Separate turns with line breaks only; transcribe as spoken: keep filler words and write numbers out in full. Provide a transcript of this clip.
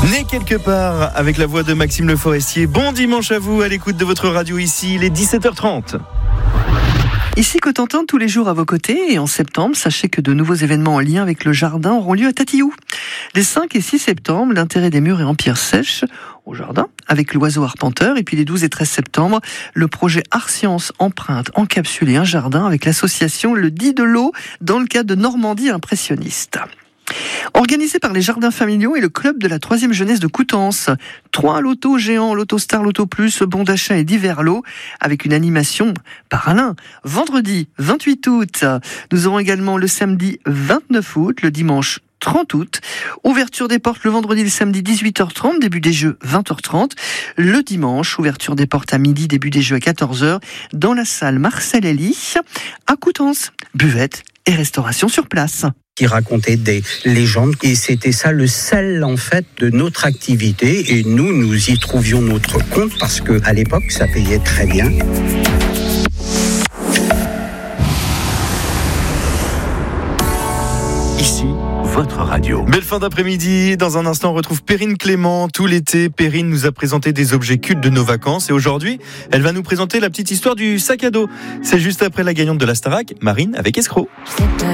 Né quelque part avec la voix de Maxime Le Forestier. Bon dimanche à vous à l'écoute de votre radio ici, il est dix-sept heures trente.
Ici Cotentin, tous les jours à vos côtés, et en septembre, sachez que de nouveaux événements en lien avec le jardin auront lieu à Tatillou. Les cinq et six septembre, l'intérêt des murs est en pierre sèche au jardin, avec l'oiseau arpenteur, et puis les douze et treize septembre, le projet Art Science empreinte, encapsulé un jardin avec l'association Le Dit de l'eau dans le cadre de Normandie impressionniste. Organisé par les Jardins Familiaux et le Club de la troisième jeunesse de Coutances. Trois lotos géants, Loto Star, Loto Plus, bons d'achat et divers lots, avec une animation par Alain. Vendredi vingt-huit août, nous aurons également le samedi vingt-neuf août, le dimanche trente août. Ouverture des portes le vendredi et le samedi dix-huit heures trente, début des jeux vingt heures trente. Le dimanche, ouverture des portes à midi, début des jeux à quatorze heures, dans la salle Marcel Elie, à Coutances. Buvette et restauration sur place.
Qui racontait des légendes, et c'était ça le sel en fait de notre activité, et nous nous y trouvions notre compte parce que à l'époque ça payait très bien.
Ici votre radio.
Belle fin d'après-midi. Dans un instant, on retrouve Perrine Clément. Tout l'été, Perrine nous a présenté des objets cultes de nos vacances. Et aujourd'hui, elle va nous présenter la petite histoire du sac à dos. C'est juste après la gagnante de la Starac, Marine avec Escroc.